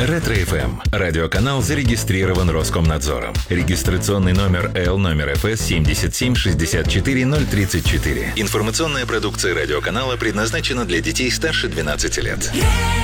Ретро-ФМ. Радиоканал зарегистрирован Роскомнадзором. Регистрационный номер L-ФС 7764034. Информационная продукция радиоканала предназначена для детей старше 12 лет.